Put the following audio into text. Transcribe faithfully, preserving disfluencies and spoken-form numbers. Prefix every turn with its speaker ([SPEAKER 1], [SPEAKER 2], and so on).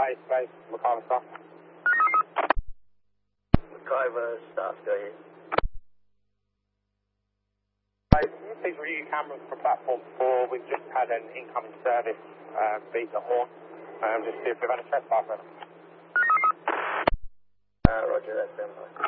[SPEAKER 1] Space, space, McIver staff.
[SPEAKER 2] McIver staff, go ahead.
[SPEAKER 1] Can you please review cameras for platform four? We've just had an incoming service uh, beat the horn. Um, just see if we've had a trespasser.
[SPEAKER 2] Uh, roger that, then.